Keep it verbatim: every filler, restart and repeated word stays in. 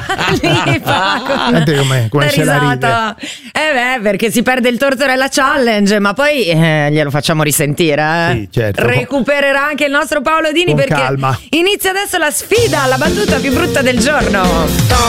lì fa con Senti come, come la se la risata. Eh beh, perché si perde il Tortorella Challenge, ma poi eh, glielo facciamo risentire. Eh. Sì, certo. Recupererà anche il nostro Paolo Dini Con perché calma. inizia adesso la sfida, la battuta più brutta del giorno.